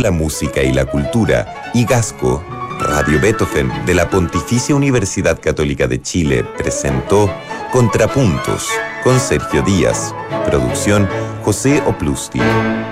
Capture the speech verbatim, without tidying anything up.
la música y la cultura, y Gasco, Radio Beethoven de la Pontificia Universidad Católica de Chile presentó Contrapuntos con Sergio Díaz. Producción José Oplusti.